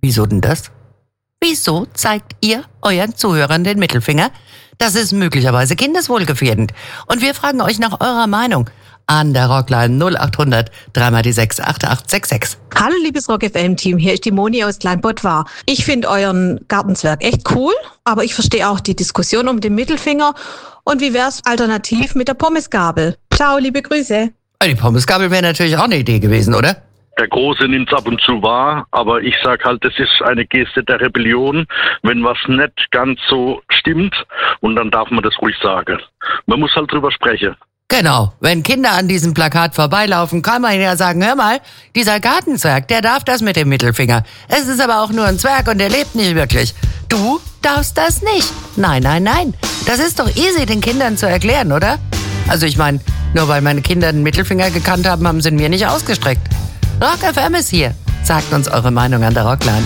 Wieso denn das? Wieso zeigt ihr euren Zuhörern den Mittelfinger? Das ist möglicherweise kindeswohlgefährdend. Und wir fragen euch nach eurer Meinung an der Rockline 0800 3 die 6 8866. Hallo liebes Rock FM Team, hier ist die Moni aus Kleinpott-War. Ich finde euren Gartenzwerg echt cool, aber ich verstehe auch die Diskussion um den Mittelfinger. Und wie wär's alternativ mit der Pommesgabel? Ciao, liebe Grüße. Die Pommesgabel wäre natürlich auch eine Idee gewesen, oder? Der Große nimmt's ab und zu wahr, aber ich sag halt, das ist eine Geste der Rebellion, wenn was nicht ganz so stimmt, und dann darf man das ruhig sagen. Man muss halt drüber sprechen. Genau, wenn Kinder an diesem Plakat vorbeilaufen, kann man ja sagen, hör mal, dieser Gartenzwerg, der darf das mit dem Mittelfinger. Es ist aber auch nur ein Zwerg und der lebt nicht wirklich. Du darfst das nicht. Nein, nein, nein. Das ist doch easy, den Kindern zu erklären, oder? Also ich meine, nur weil meine Kinder den Mittelfinger gekannt haben, haben sie ihn mir nicht ausgestreckt. Rock FM ist hier. Sagt uns eure Meinung an der Rockline.